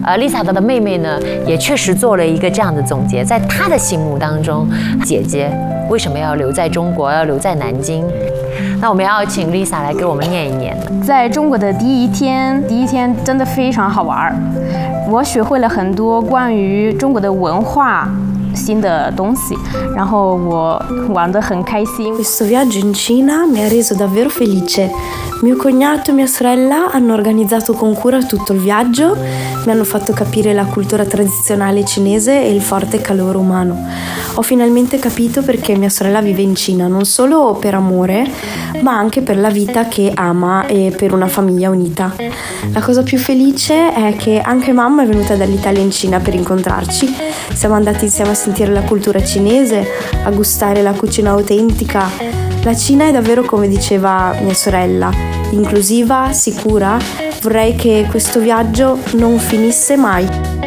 Lisa 的妹妹呢，也确实做了一个这样的总结，在她的心目当中，姐姐为什么要留在中国，要留在南京？那我们要请 Lisa 来给我们念一念。 在中国的第一天真的非常好玩，我学会了很多关于中国的文化新的东西，然后我玩得很开心。 Questo viaggio in Cina mi ha reso davvero felice. Mio cognato e mia sorella hanno organizzato con cura tutto il viaggio, mi hanno fatto capire la cultura tradizionale cinese e il forte calore umano. Ho finalmente capito perché mia sorella vive in Cina, non solo per amore, ma anche per la vita che ama e per una famiglia unita. La cosa più felice è che anche mamma è venuta dall'Italia in Cina per incontrarci. Siamo andati insieme a sentire la cultura cinese, a gustare la cucina autentica. La Cina è davvero, come diceva mia sorella, inclusiva, sicura. Vorrei che questo viaggio non finisse mai.